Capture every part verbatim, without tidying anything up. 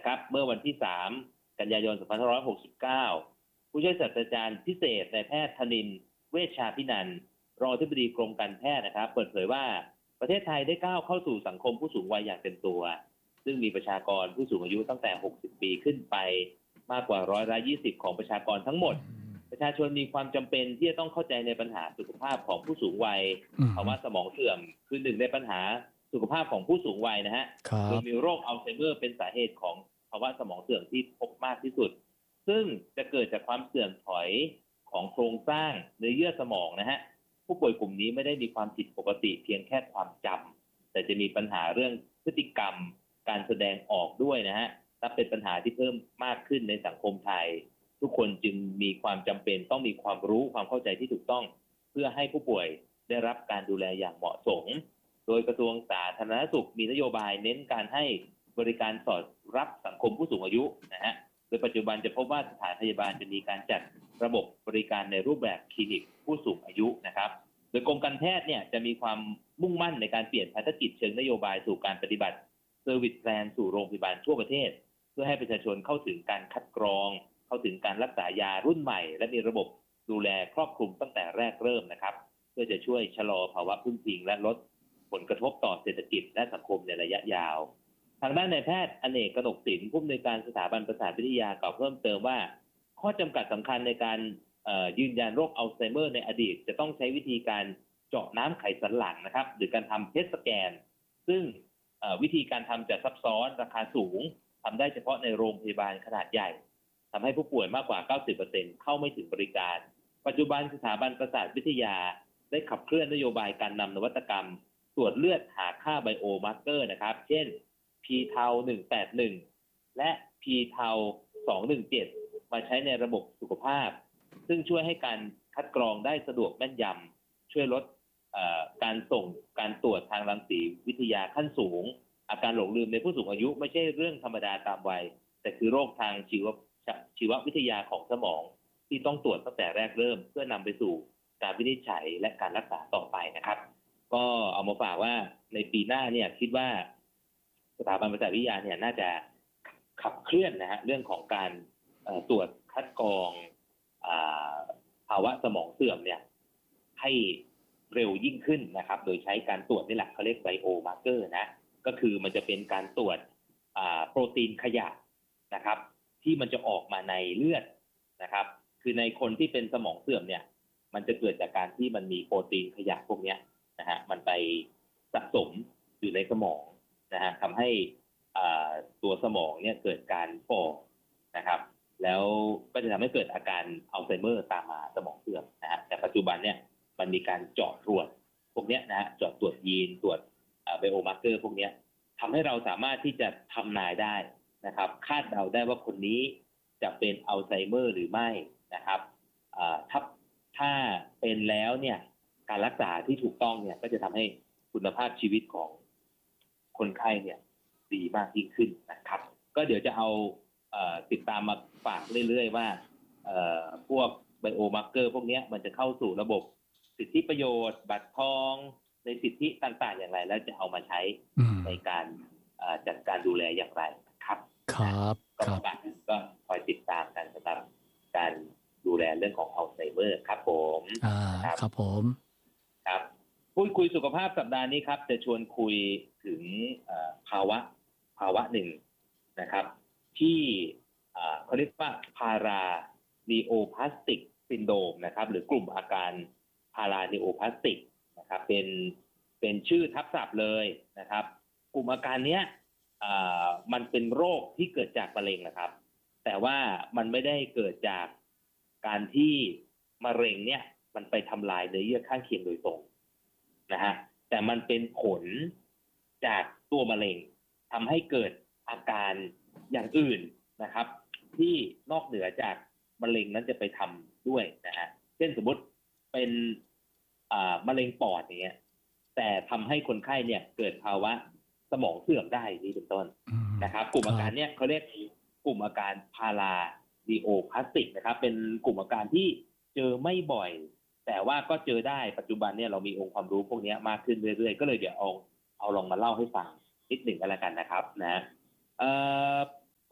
นะครับเมื่อวันที่สามกันยายนสองพันห้าร้อยหกสิบเก้าผู้ช่วยศาสตราจารย์พิเศษนายแพทย์ธนินทร์เวชชาภินันท์รองอธิบดีกรมการแพทย์นะครับเปิดเผยว่าประเทศไทยได้ก้าวเข้าสู่สังคมผู้สูงวัยอย่างเต็มตัวซึ่งมีประชากรผู้สูงอายุตั้งแต่หกสิบปีขึ้นไปมากกว่าร้อยละยี่สิบของประชากรทั้งหมดประชาชนมีความจำเป็นที่จะต้องเข้าใจในปัญหาสุขภาพของผู้สูงวัยภาวะสมองเสื่อมคือหนึ่งในปัญหาสุขภาพของผู้สูงวัยนะฮะโดยมีโรคอัลไซเมอร์เป็นสาเหตุของภาวะสมองเสื่อมที่พบมากที่สุดซึ่งจะเกิดจากความเสื่อมถอยของโครงสร้างเนื้อเยื่อสมองนะฮะผู้ป่วยกลุ่มนี้ไม่ได้มีความผิดปกติเพียงแค่ความจำแต่จะมีปัญหาเรื่องพฤติกรรมการแสดงออกด้วยนะฮะและเป็นปัญหาที่เพิ่มมากขึ้นในสังคมไทยทุกคนจึงมีความจำเป็นต้องมีความรู้ความเข้าใจที่ถูกต้องเพื่อให้ผู้ป่วยได้รับการดูแลอย่างเหมาะสมโดยกระทรวงสาธารณสุขมีนโยบายเน้นการให้บริการสอดรับสังคมผู้สูงอายุนะฮะโดยปัจจุบันจะพบว่าสถานพยาบาลจะมีการจัดระบบบริการในรูปแบบคลินิกผู้สูงอายุนะครับโดยกรมการแพทย์เนี่ยจะมีความมุ่งมั่นในการเปลี่ยนภารกิจเชิงนโยบายสู่การปฏิบัติเซอร์วิสแพลนสู่โรงพยาบาลทั่วประเทศเพื่อให้ประชาชนเข้าถึงการคัดกรองเข้าถึงการรักษายารุ่นใหม่และมีระบบดูแลครอบคลุมตั้งแต่แรกเริ่มนะครับเพื่อจะช่วยชะลอภาวะพึ่งพิงและลดผลกระทบต่อเศรษฐกิจและสังคมในระยะยาวทางด้านนายแพทย์อเนกกนกศิลป์ผู้อำนวยการสถาบันประสาทวิทยากล่าวเพิ่มเติมว่าข้อจำกัดสำคัญในการยืนยันโรคอัลไซเมอร์ในอดีตจะต้องใช้วิธีการเจาะน้ำไขสันหลังนะครับหรือการทำเพทสแกนซึ่งวิธีการทำจะซับซ้อนราคาสูงทำได้เฉพาะในโรงพยาบาลขนาดใหญ่ทำให้ผู้ป่วยมากกว่า เก้าสิบเปอร์เซ็นต์ เข้าไม่ถึงบริการปัจจุบันสถาบันประสาทวิทยาได้ขับเคลื่อนนโยบายการนำนวัตกรรมตรวจเลือดหาค่าไบโอมาร์เกอร์นะครับเช่น P เทาหนึ่งแปดหนึ่งและ P เทาสองหนึ่งเจ็ดมาใช้ในระบบสุขภาพซึ่งช่วยให้การคัดกรองได้สะดวกแม่นยำช่วยลดการส่งการตรวจทางรังสีวิทยาขั้นสูงอาการหลงลืมในผู้สูงอายุไม่ใช่เรื่องธรรมดาตามวัยแต่คือโรคทางชีวชีววิทยาของสมองที่ต้องตรวจตั้งแต่แรกเริ่มเพื่อนำไปสู่การวินิจฉัยและการรักษาต่อไปนะครับก็เอามาฝากว่าในปีหน้าเนี่ยคิดว่าสถาบันประสาทวิทยาเนี่ยน่าจะขับเคลื่อนนะฮะเรื่องของการตรวจคัดกรองภาวะสมองเสื่อมเนี่ยให้เร็วยิ่งขึ้นนะครับโดยใช้การตรวจนี่แหละเขาเรียกไบโอมาร์เกอร์นะก็คือมันจะเป็นการตรวจโปรตีนขยะนะครับที่มันจะออกมาในเลือดนะครับคือในคนที่เป็นสมองเสื่อมเนี่ยมันจะเกิดจากการที่มันมีโปรตีนขยะพวกนี้นะฮะมันไปสะสมอยู่ในสมองนะฮะทำให้ตัวสมองเนี่ยเกิดการฝ่อนะครับแล้วก็จะทำให้เกิดอาการอัลไซเมอร์ตามมาสมองเสื่อมนะฮะแต่ปัจจุบันเนี่ยมันมีการเจาะตรวจพวกนี้นะฮะเจาะตรวจยีนตรวจไบโอมาร์เกอร์พวกนี้ทำให้เราสามารถที่จะทำนายได้นะครับคาดเดาได้ว่าคนนี้จะเป็นอัลไซเมอร์หรือไม่นะครับถ้าถ้าเป็นแล้วเนี่ยการรักษาที่ถูกต้องเนี่ยก็จะทำให้คุณภาพชีวิตของคนไข้เนี่ยดีมากยิ่งขึ้นนะครับก็เดี๋ยวจะเอาติดตามมาฝากเรื่อยๆว่าพวกไบโอมาร์เกอร์พวกนี้มันจะเข้าสู่ระบบสิทธิประโยชน์บัตรทองในสิทธิต่างๆอย่างไรแล้วจะเอามาใช้ในการจัดการดูแลอย่างไรครับครับก็ก็คอยติดตามกันสำหรับการดูแลเรื่องของอัลไซเมอร์ครับผมอ่าครับผมครับพูดคุยสุขภาพสัปดาห์นี้ครับจะชวนคุยถึงภาวะภาวะหนึ่งนะครับที่เขาเรียกว่าพารานีโอพลาสติกซินโดรมนะครับหรือกลุ่มอาการพารานีโอพลาสติกนะครับเป็นเป็นชื่อทับศัพท์เลยนะครับกลุ่มอาการเนี้ยมันเป็นโรคที่เกิดจากมะเร็งนะครับแต่ว่ามันไม่ได้เกิดจากการที่มะเร็งเนี่ยมันไปทำลายเนื้อเยื่อข้างเคียงโดยตรงนะฮะแต่มันเป็นผลจากตัวมะเร็งทำให้เกิดอาการอย่างอื่นนะครับที่นอกเหนือจากมะเร็งนั้นจะไปทำด้วยนะฮะเช่นสมมติเป็นมะเร็งปอดอย่างเงี้ยแต่ทำให้คนไข้เนี่ยเกิดภาวะสมองเสื่อมได้นี่เป็นต้นนะครับกลุ่มอาการเนี้ยเขาเรียกกลุ่มอาการพารานีโอพลาสติกนะครับเป็นกลุ่มอาการที่เจอไม่บ่อยแต่ว่าก็เจอได้ปัจจุบันเนี่ยเรามีองค์ความรู้พวกนี้มากขึ้นเรื่อยๆก็เลยเดี๋ยวเอาเอาลองมาเล่าให้ฟังนิดหนึ่งกันละกันนะครับนะเอ่อป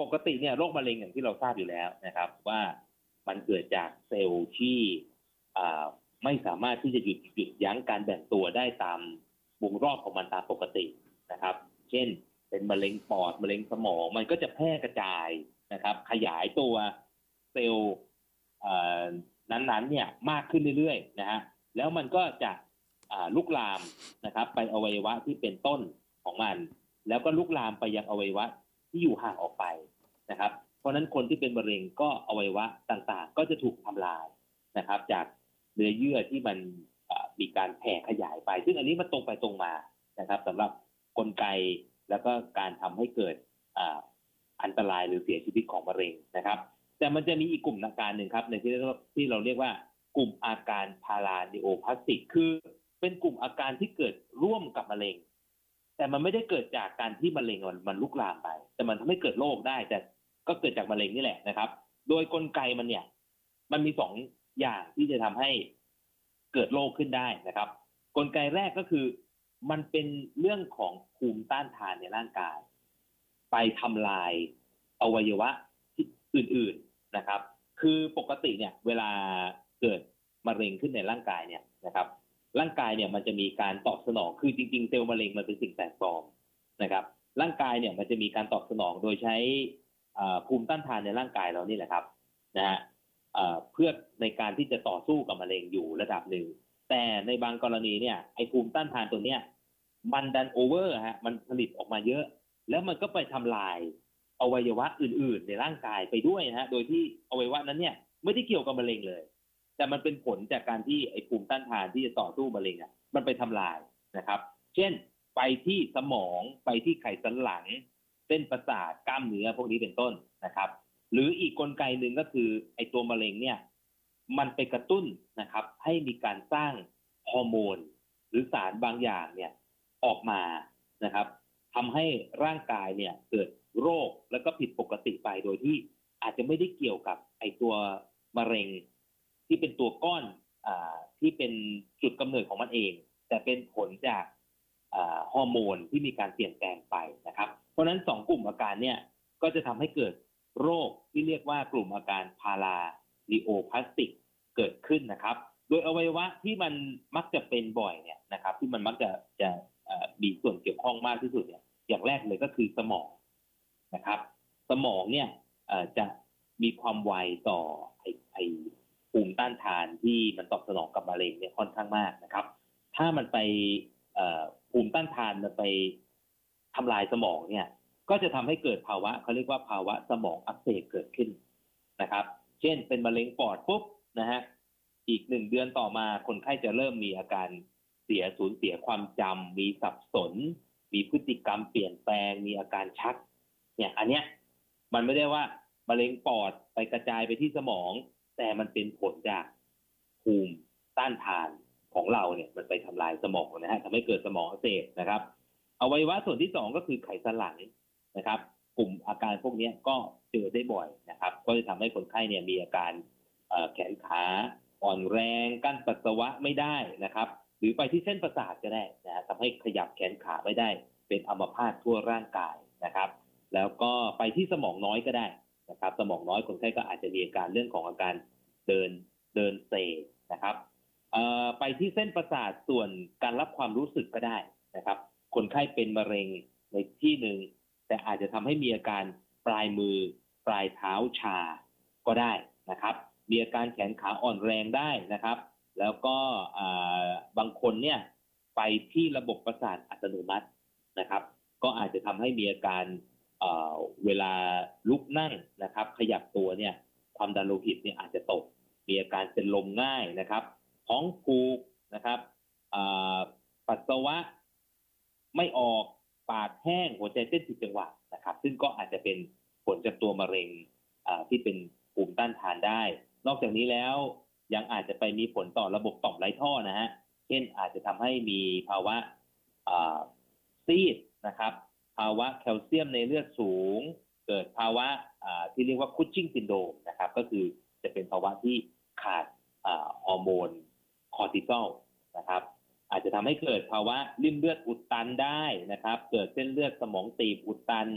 ปกติเนี่ยโรคมะเร็งอย่างที่เราทราบอยู่แล้วนะครับว่ามันเกิดจากเซลล์ที่อ่าไม่สามารถที่จะหยุดหยุดยั้งการแบ่งตัวได้ตามวงรอบของมันตามปกตินะครับเช่นเป็นมะเร็งปอดมะเร็งสมองมันก็จะแพร่กระจายนะครับขยายตัวเซลล์นั้นๆเนี่ยมากขึ้นเรื่อยๆนะฮะแล้วมันก็จะลุกลามนะครับไปอวัยวะที่เป็นต้นของมันแล้วก็ลุกลามไปยังอวัยวะที่อยู่ห่างออกไปนะครับเพราะฉะนั้นคนที่เป็นมะเร็งก็อวัยวะต่างๆก็จะถูกทำลายนะครับจากเนื้อเยื่อที่มันมีการแผ่ขยายไปซึ่งอันนี้มันตรงไปตรงมานะครับสำหรับกลไกแล้วก็การทำให้เกิดอันตรายหรือเสียชีวิตของมะเร็งนะครับแต่มันจะมีอีกกลุ่มอาการหนึ่งครับในที่ที่เราเรียกว่ากลุ่มอาการพารานิโอพลาสติกคือเป็นกลุ่มอาการที่เกิดร่วมกับมะเร็งแต่มันไม่ได้เกิดจากการที่มะเร็งมันลุกลามไปแต่มันทำให้เกิดโรคได้แต่ก็เกิดจากมะเร็งนี่แหละนะครับโดยกลไกมันเนี่ยมันมีสองอย่างที่จะทำให้เกิดโรคขึ้นได้นะครับกลไกแรกก็คือมันเป็นเรื่องของภูมิต้านทานในร่างกายไปทำลายอวัยวะอื่นๆนะครับคือปกติเนี่ยเวลาเกิดมะเร็งขึ้นในร่างกายเนี่ยนะครับร่างกายเนี่ยมันจะมีการตอบสนองคือจริงๆเซลล์มะเร็งมันเป็นสิ่งแปลกปลอมนะครับร่างกายเนี่ยมันจะมีการตอบสนองโดยใช้ภูมิต้านทานในร่างกายเรานี่แหละครับนะฮะเพื่อในการที่จะต่อสู้กับมะเร็งอยู่ระดับหนึ่งแต่ในบางกรณีเนี่ยไอ้ภูมิต้านทานตัวเนี้ยมันดันโอเวอร์ฮะมันผลิตออกมาเยอะแล้วมันก็ไปทำลายอวัยวะอื่นๆในร่างกายไปด้วยนะฮะโดยที่อวัยวะนั้นเนี่ยไม่ได้เกี่ยวกับมะเร็งเลยแต่มันเป็นผลจากการที่ไอ้ภูมิต้านทานที่จะต่อสู้มะเร็งอ่ะมันไปทำลายนะครับเช่นไปที่สมองไปที่ไขสันหลังเส้นประสาทกล้ามเนื้อพวกนี้เป็นต้นนะครับหรืออีกกลไกหนึ่งก็คือไอ้ตัวมะเร็งเนี่ยมันไปกระตุ้นนะครับให้มีการสร้างฮอร์โมนหรือสารบางอย่างเนี่ยออกมานะครับทำให้ร่างกายเนี่ยเกิดโรคแล้วก็ผิดปกติไปโดยที่อาจจะไม่ได้เกี่ยวกับไอ้ตัวมะเร็งที่เป็นตัวก้อนอ่าที่เป็นจุดกำเนิดของมันเองแต่เป็นผลจากอ่าฮอร์โมนที่มีการเปลี่ยนแปลงไปนะครับเพราะฉะนั้นสองกลุ่มอาการเนี่ยก็จะทำให้เกิดโรคที่เรียกว่ากลุ่มอาการพารานิโอพลาสติกเกิดขึ้นนะครับโดยอวัยวะที่มันมักจะเป็นบ่อยเนี่ยนะครับที่มันมักจะจะมีส่วนเกี่ยวข้องมากที่สุดเนี่ยอย่างแรกเลยก็คือสมองนะครับสมองเนี่ยจะมีความไวต่อไอไอภูมิต้านทานที่มันตอบสนองกับมะเร็งเนี่ยค่อนข้างมากนะครับถ้ามันไปภูมิต้านทานมันไปทำลายสมองเนี่ยก็จะทำให้เกิดภาวะเขาเรียกว่าภาวะสมองอักเสบเกิดขึ้นนะครับเช่นเป็นมะเร็งปอดปุ๊บนะฮะอีกหนึ่งเดือนต่อมาคนไข้จะเริ่มมีอาการเสียสูญเสียความจำมีสับสนมีพฤติกรรมเปลี่ยนแปลงมีอาการชักเนี่ยอันเนี้ยมันไม่ได้ว่ามะเร็งปอดไปกระจายไปที่สมองแต่มันเป็นผลจากภูมิต้านทานของเราเนี่ยมันไปทำลายสมองนะฮะทำให้เกิดสมองอักเสบนะครับอวัยวะส่วนที่สองก็คือไขสันหลังนะครับกลุ่มอาการพวกนี้ก็เจอได้บ่อยนะครับก็จะทำให้คนไข้เนี่ยมีอาการแขนขาอ่อนแรงกั้นปัสสาวะไม่ได้นะครับหรือไปที่เส้นประสาทก็ได้นะทำให้ขยับแขนขาไม่ได้เป็นอัมพาตทั่วร่างกายนะครับแล้วก็ไปที่สมองน้อยก็ได้นะครับสมองน้อยคนไข้ก็อาจจะมีอาการเรื่องของอาการเดินเดินเซนะครับไปที่เส้นประสาทส่วนการรับความรู้สึกก็ได้นะครับคนไข้เป็นมะเร็งในที่หนึ่งแต่อาจจะทำให้มีอาการปลายมือปลายเท้าชาก็ได้นะครับมีอาการแขนขาอ่อนแรงได้นะครับแล้วก็บางคนเนี่ยไปที่ระบบประสาทอัตโนมัตินะครับก็อาจจะทำให้มีอาการ เ, เวลาลุกนั่งนะครับขยับตัวเนี่ยความดันโลหิตเนี่ยอาจจะตกมีอาการเป็นลมง่ายนะครับท้องผูกนะครับปัสสาวะไม่ออกปากแห้งหัวใจเต้นผิดจังหวะนะครับซึ่งก็อาจจะเป็นผลจากตัวมะเร็งที่เป็นภูมิต้านทานได้นอกจากนี้แล้วยังอาจจะไปมีผลต่อระบบต่อมไรท่อนะฮะเช่นอาจจะทำให้มีภาวะซีดนะครับภาวะแคลเซียมในเลือดสูงเกิดภาวะที่เรียกว่าคุชชิ่งซินโดรมนะครับก็คือจะเป็นภาวะที่ขาดฮอร์โมนคอร์ติซอลนะครับอาจจะทำให้เกิดภาวะริ่มเลือดอุดตันได้นะครับเกิดเส้นเลือดสมองตีบอุดตัน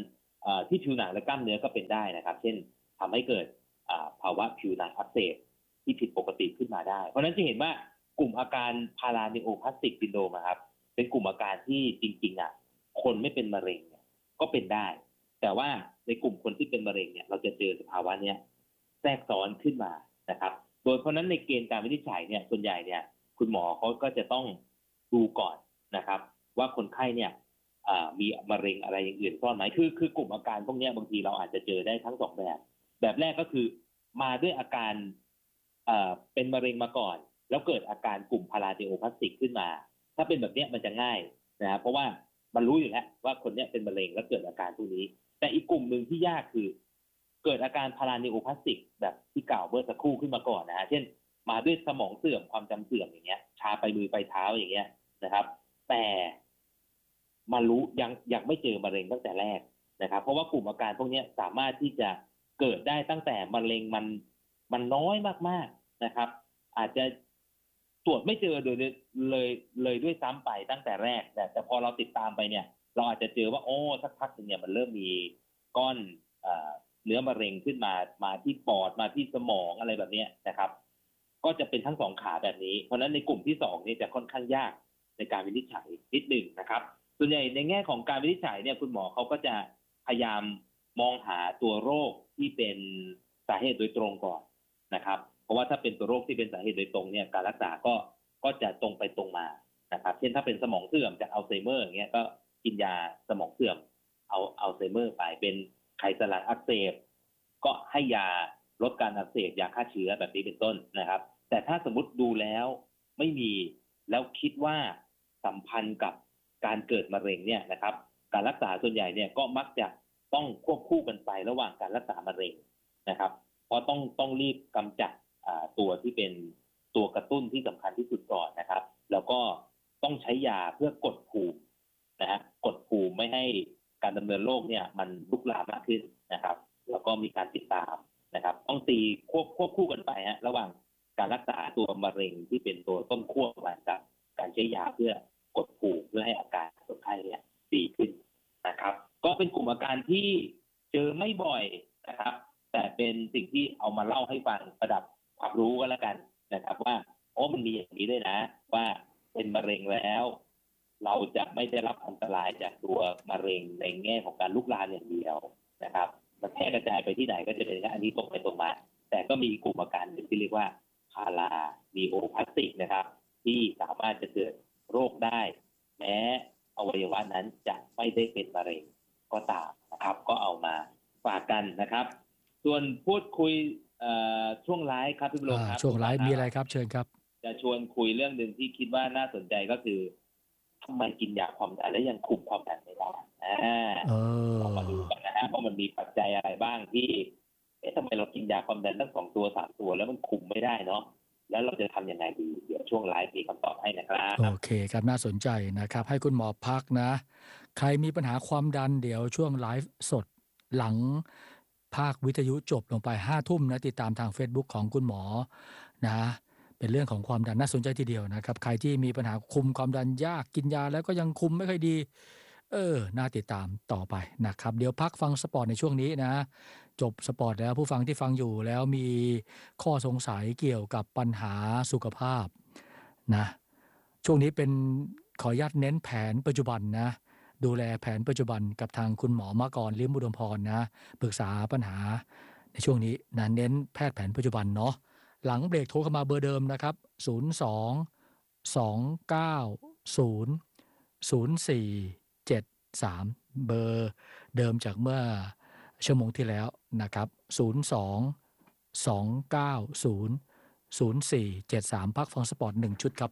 ที่ผิวหนังและกล้ามเนื้อก็เป็นได้นะครับเช่นทำให้เกิดภาวะผิวหนังอักเสบที่ผิดปกติขึ้นมาได้เพราะฉะนั้นจะเห็นว่ากลุ่มอาการพาราเนโอพลาสติกซินโดรมครับเป็นกลุ่มอาการที่จริงๆอ่ะคนไม่เป็นมะเร็งเนี่ยก็เป็นได้แต่ว่าในกลุ่มคนที่เป็นมะเร็งเนี่ยเราจะเจอสภาวะเนี้ยแทรกซ้อนขึ้นมานะครับโดยเพราะนั้นในเกณฑ์การวินิจฉัยเนี่ยส่วนใหญ่เนี่ยคุณหมอเขาก็จะต้องดูก่อนนะครับว่าคนไข้เนี่ยมีมะเร็งอะไรอย่างอื่นซ่อนไหมคือคือกลุ่มอาการพวกนี้บางทีเราอาจจะเจอได้ทั้งสองแบบแบบแรกก็คือมาด้วยอาการเป็นมะเร็งมาก่อนแล้วเกิดอาการกลุ่มพาราเนโอพลาสติกขึ้นมาถ้าเป็นแบบนี้มันจะง่ายนะครับเพราะว่ามันรู้อยู่แล้วว่าคนนี้เป็นมะเร็งแล้วเกิดอาการพวกนี้แต่อีกกลุ่มหนึ่งที่ยากคือเกิดอาการพาราเนโอพลาสติกแบบที่กล่าวเมื่อสักครู่ขึ้นมาก่อนนะฮะเช่นมาด้วยสมองเสื่อมความจำเสื่อมอย่างเงี้ยชาไปมือไปเท้าอย่างเงี้ยนะครับแต่มารู้ยังยังไม่เจอมะเร็งตั้งแต่แรกนะครับเพราะว่ากลุ่มอาการพวกนี้สามารถที่จะเกิดได้ตั้งแต่มะเร็งมันมันน้อยมากๆนะครับอาจจะตรวจไม่เจอโดยเลยเลยด้วยซ้ำไปตั้งแต่แรกแต่แต่พอเราติดตามไปเนี่ยเราอาจจะเจอว่าโอ้สักพักนึงเนี่ยมันเริ่มมีก้อนเนื้อมะเร็งขึ้นมามาที่ปอดมาที่สมองอะไรแบบนี้นะครับก็จะเป็นทั้งสองขาแบบนี้เพราะฉะนั้นในกลุ่มที่สองนี่จะค่อนข้างยากในการวินิจฉัยนิดหนึ่งนะครับส่วนใหญ่ในแง่ของการวินิจฉัยเนี่ยคุณหมอเขาก็จะพยายามมองหาตัวโรคที่เป็นสาเหตุโดยตรงก่อนนะครับเพราะว่าถ้าเป็นตัวโรคที่เป็นสาเหตุโดยตรงเนี่ยการรักษาก็ก็จะตรงไปตรงมานะครับเช่นถ้าเป็นสมองเสื่อมจากอัลไซเมอร์อย่างเงี้ยก็กินยาสมองเสื่อมเอาอัลไซเมอร์ไปเป็นไขสันหลังอักเสบก็ให้ยาลดการอักเสบยาฆ่าเชื้อแบบนี้เป็นต้นนะครับแต่ถ้าสมมติดูแล้วไม่มีแล้วคิดว่าสัมพันธ์กับการเกิดมะเร็งเนี่ยนะครับการรักษาส่วนใหญ่เนี่ยก็มักจะต้องควบคู่กันไประหว่างการรักษามะเร็งนะครับเพราะต้องต้องรีบกำจัดตัวที่เป็นตัวกระตุ้นที่สำคัญที่สุดก่อนนะครับแล้วก็ต้องใช้ยาเพื่อกดภูมินะฮะกดภูมิไม่ให้การดำเนินโรคเนี่ยมันลุกลามมากขึ้นนะครับแล้วก็มีการติดตามนะครับต้องตีควบควบคู่กันไปฮะระหว่างการรักษาตัวมะเร็งที่เป็นตัวต้นขั้วมากับการใช้ยาเพื่อกดภูมิเพื่อให้อาการคนไข้เนี่ยดีขึ้นนะครับก็เป็นกลุ่มอาการที่เจอไม่บ่อยนะครับแต่เป็นสิ่งที่เอามาเล่าให้ฟังประดับความรู้กันแล้วกันนะครับว่าโอ้มันมีอย่างนี้ด้วยนะว่าเป็นมะเร็งแล้วเราจะไม่ได้รับอันตรายจากตัวมะเร็งในแง่ของการลุกลามอย่างเดียวนะครับมันแพร่กระจายไปที่ไหนก็จะเป็นอันนี้ตรงไปตรงมาแต่ก็มีกลุ่มอาการที่เรียกว่าพาราเนโอพลาสติกนะครับที่สามารถจะเกิดโรคได้แม้อวัยวะนั้นจะไม่ได้เป็นมะเร็งก็ตามนะครับก็เอามาฝากกันนะครับส่วนพูดคุยช่วงไลฟ์ครับพี่บุญรงค์ครับช่วงไลฟ์มีอะไรครับเชิญครับจะชวนคุยเรื่องหนึ่งที่คิดว่าน่าสนใจก็คือทำไมกินยาความดันแล้วยังคุมความดันไม่ได้เออมาดูกันนะฮะว่ามันมีปัจจัยอะไรบ้างที่เอ๊ะทำไมเรากินยาความดันทั้งสองตัวสามตัวแล้วมันคุมไม่ได้เนาะแล้วเราจะทำยังไงดีเดี๋ยวช่วงไลฟ์มีคำตอบให้นะครับโอเคครับน่าสนใจนะครับให้คุณหมอพักนะใครมีปัญหาความดันเดี๋ยวช่วงไลฟ์สดหลังภาควิทยุจบลงไปห้าทุ่มนะติดตามทาง Facebook ของคุณหมอนะเป็นเรื่องของความดันน่าสนใจทีเดียวนะครับใครที่มีปัญหาคุมความดันยากกินยาแล้วก็ยังคุมไม่ค่อยดีเออน่าติดตามต่อไปนะครับเดี๋ยวพักฟังสปอร์ตในช่วงนี้นะจบสปอร์ตแล้วผู้ฟังที่ฟังอยู่แล้วมีข้อสงสัยเกี่ยวกับปัญหาสุขภาพนะช่วงนี้เป็นขออนุญาตเน้นแผนปัจจุบันนะดูแลแผนปัจจุบันกับทางคุณหมอมากรลิ้มอุดมพรนะปรึกษาปัญหาในช่วงนี้นะเน้นแพทย์แผนปัจจุบันเนาะหลังเบรกโทรเข้ามาเบอร์เดิมนะครับศูนย์ สอง สอง เก้า ศูนย์ ศูนย์ สี่ เจ็ด สามเบอร์เดิมจากเมื่อชั่วโมงที่แล้วนะครับศูนย์ สอง สอง เก้า ศูนย์ ศูนย์ สี่ เจ็ด สามพักฟังสปอร์ตหนึ่งชุดครับ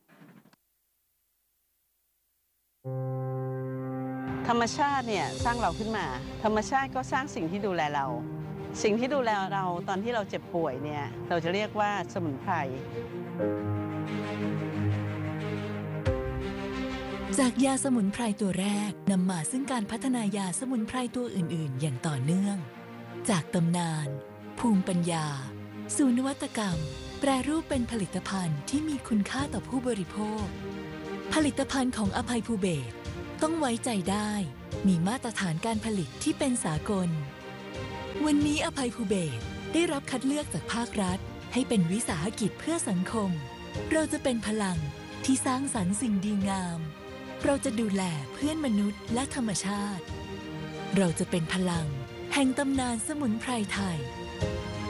ธรรมชาติเนี่ยสร้างเราขึ้นมาธรรมชาติก็สร้างสิ่งที่ดูแลเราสิ่งที่ดูแลเราตอนที่เราเจ็บป่วยเนี่ยเราจะเรียกว่าสมุนไพรจากยาสมุนไพรตัวแรกนำมาซึ่งการพัฒนายาสมุนไพรตัวอื่นๆอย่างต่อเนื่องจากตำนานภูมิปัญญาสู่นวัตกรรมแปรรูปเป็นผลิตภัณฑ์ที่มีคุณค่าต่อผู้บริโภคผลิตภัณฑ์ของอภัยภูเบศรต้องไว้ใจได้ มีมาตรฐานการผลิตที่เป็นสากล วันนี้อภัยภูเบศรได้รับคัดเลือกจากภาครัฐให้เป็นวิสาหกิจเพื่อสังคม เราจะเป็นพลังที่สร้างสรรค์สิ่งดีงาม เราจะดูแลเพื่อนมนุษย์และธรรมชาติ เราจะเป็นพลังแห่งตำนานสมุนไพรไทย